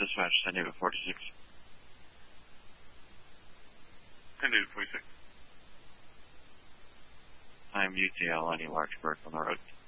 dispatch, San David 46. San David 46. I'm UTL, any Larchburg on the road.